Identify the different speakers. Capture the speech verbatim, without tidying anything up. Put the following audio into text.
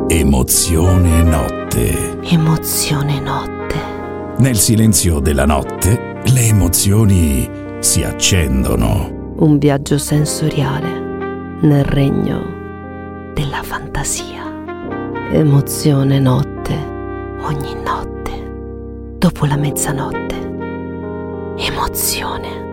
Speaker 1: Emozione notte.
Speaker 2: Emozione notte.
Speaker 1: Nel silenzio della notte le emozioni si accendono.
Speaker 2: Un viaggio sensoriale nel regno della fantasia. Emozione notte, ogni notte, dopo la mezzanotte. Emozione.